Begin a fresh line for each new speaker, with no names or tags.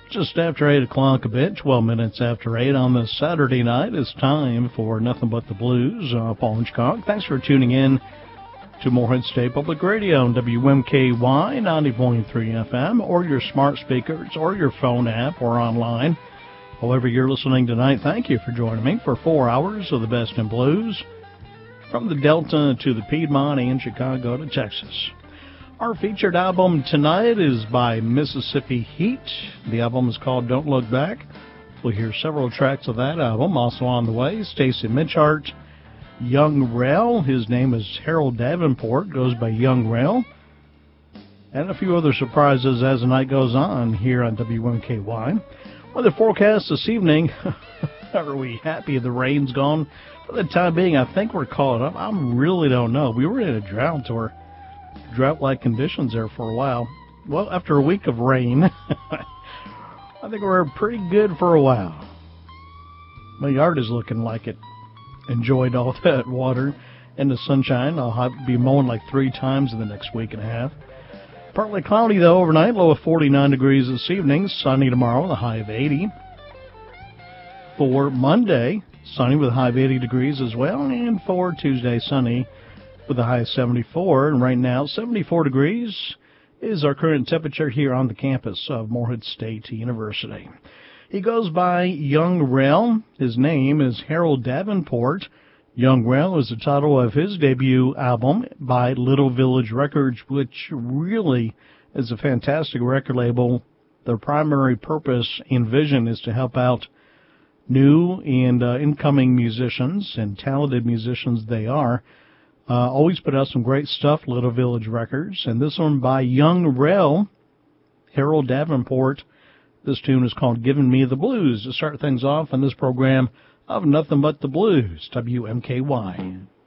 Just after 8 o'clock a bit, 12 minutes after 8 on this Saturday night, it's time for Nothing But the Blues. Paul Hitchcock, thanks for tuning in to Morehead State Public Radio on WMKY 90.3 FM, or your smart speakers, or your phone app, or online. However you're listening tonight, thank you for joining me for 4 hours of the best in blues, from the Delta to the Piedmont and Chicago to Texas. Our featured album tonight is by Mississippi Heat. The album is called Don't Look Back. We'll hear several tracks of that album. Also on the way, Stacy Mitchart, Young Rel. His name is Harold Davenport, goes by Young Rel. And a few other surprises as the night goes on here on WMKY. Weather forecast this evening. Are we happy the rain's gone? For the time being, I think we're caught up. I really don't know. We were in a drought-like conditions there for a while. Well, after a week of rain, I think we're pretty good for a while. My yard is looking like it enjoyed all that water and the sunshine. I'll have to be mowing like 3 times in the next week and a half. Partly cloudy, though, overnight. Low of 49 degrees this evening. Sunny tomorrow, the high of 80. For Monday, sunny with a high of 80 degrees as well. And for Tuesday, sunny with a high of 74. And right now, 74 degrees is our current temperature here on the campus of Morehead State University. He goes by Young Rel. His name is Harold Davenport. Young Rel is the title of his debut album by Little Village Records, which really is a fantastic record label. Their primary purpose and vision is to help out new and incoming musicians, and talented musicians they are. Always put out some great stuff, Little Village Records. And this one by Young Rel, Harold Davenport. This tune is called Giving Me the Blues to start things off in this program of Nothing But the Blues, WMKY.